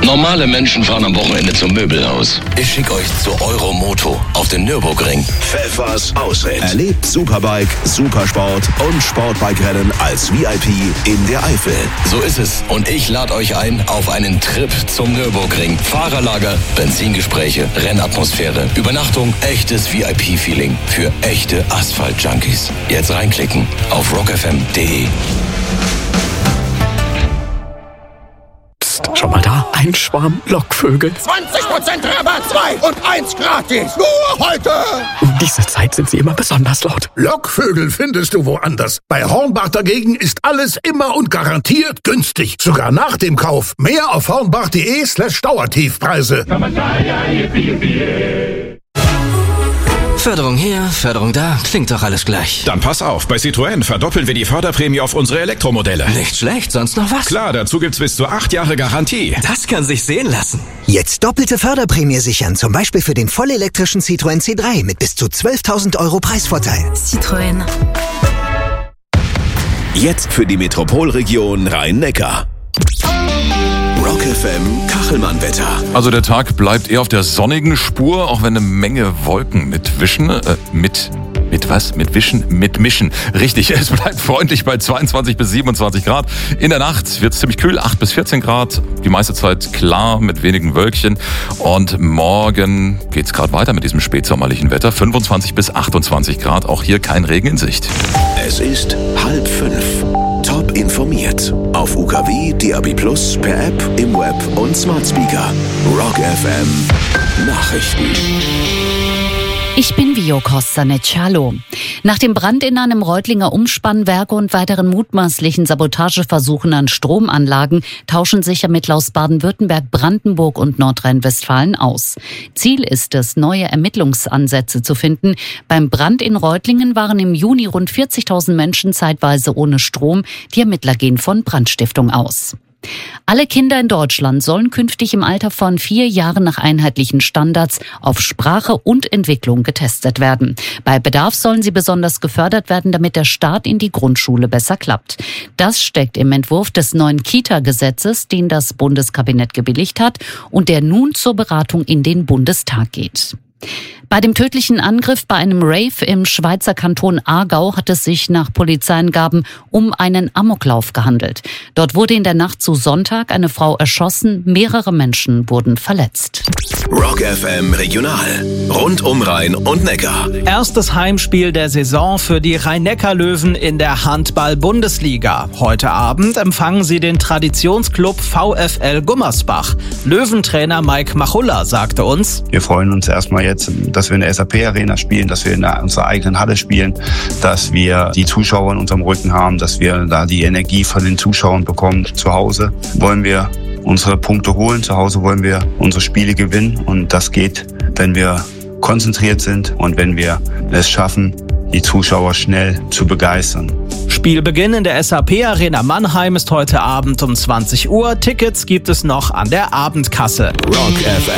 Normale Menschen fahren am Wochenende zum Möbelhaus. Ich schicke euch zu Euromoto auf den Nürburgring. Pfeffers Ausritt. Erlebt Superbike, Supersport und Sportbike-Rennen als VIP in der Eifel. So ist es. Und ich lade euch ein auf einen Trip zum Nürburgring. Fahrerlager, Benzingespräche, Rennatmosphäre, Übernachtung, echtes VIP-Feeling für echte Asphalt-Junkies. Jetzt reinklicken auf rockfm.de. Schau mal da, ein Schwarm Lockvögel. 20% Rabatt, 2 und 1 gratis. Nur heute. Um diese Zeit sind sie immer besonders laut. Lockvögel findest du woanders. Bei Hornbach dagegen ist alles immer und garantiert günstig. Sogar nach dem Kauf. Mehr auf hornbach.de/Dauertiefpreise. Förderung hier, Förderung da, klingt doch alles gleich. Dann pass auf, bei Citroën verdoppeln wir die Förderprämie auf unsere Elektromodelle. Nicht schlecht, sonst noch was? Klar, dazu gibt's bis zu 8 Jahre Garantie. Das kann sich sehen lassen. Jetzt doppelte Förderprämie sichern, zum Beispiel für den vollelektrischen Citroën C3 mit bis zu 12.000 € Preisvorteil. Citroën. Jetzt für die Metropolregion Rhein-Neckar. Rock FM Kachelmann-Wetter. Also der Tag bleibt eher auf der sonnigen Spur, auch wenn eine Menge Wolken mitwischen. Mitmischen. Richtig, es bleibt freundlich bei 22 bis 27 Grad. In der Nacht wird es ziemlich kühl, 8 bis 14 Grad. Die meiste Zeit klar mit wenigen Wölkchen. Und morgen geht's gerade weiter mit diesem spätsommerlichen Wetter. 25 bis 28 Grad, auch hier kein Regen in Sicht. Es ist 4:30. Top informiert. Auf UKW, DAB+, per App, im Web und Smart Speaker. Rock FM Nachrichten. Ich bin Vio Kostanec. Hallo. Nach dem Brand in einem Reutlinger Umspannwerk und weiteren mutmaßlichen Sabotageversuchen an Stromanlagen tauschen sich Ermittler aus Baden-Württemberg, Brandenburg und Nordrhein-Westfalen aus. Ziel ist es, neue Ermittlungsansätze zu finden. Beim Brand in Reutlingen waren im Juni rund 40.000 Menschen zeitweise ohne Strom. Die Ermittler gehen von Brandstiftung aus. Alle Kinder in Deutschland sollen künftig im Alter von 4 Jahren nach einheitlichen Standards auf Sprache und Entwicklung getestet werden. Bei Bedarf sollen sie besonders gefördert werden, damit der Start in die Grundschule besser klappt. Das steckt im Entwurf des neuen Kita-Gesetzes, den das Bundeskabinett gebilligt hat und der nun zur Beratung in den Bundestag geht. Bei dem tödlichen Angriff bei einem Rave im Schweizer Kanton Aargau hat es sich nach Polizeiangaben um einen Amoklauf gehandelt. Dort wurde in der Nacht zu Sonntag eine Frau erschossen, mehrere Menschen wurden verletzt. Rock FM Regional. Rund um Rhein und Neckar. Erstes Heimspiel der Saison für die Rhein-Neckar-Löwen in der Handball-Bundesliga. Heute Abend empfangen sie den Traditionsclub VfL Gummersbach. Löwentrainer Mike Machulla sagte uns: Wir freuen uns erstmal jetzt, dass wir in der SAP-Arena spielen, dass wir in unserer eigenen Halle spielen, dass wir die Zuschauer in unserem Rücken haben, dass wir da die Energie von den Zuschauern bekommen. Zu Hause wollen wir unsere Punkte holen, zu Hause wollen wir unsere Spiele gewinnen und das geht, wenn wir konzentriert sind und wenn wir es schaffen, die Zuschauer schnell zu begeistern. Spielbeginn in der SAP-Arena Mannheim ist heute Abend um 20 Uhr. Tickets gibt es noch an der Abendkasse. Rock FM.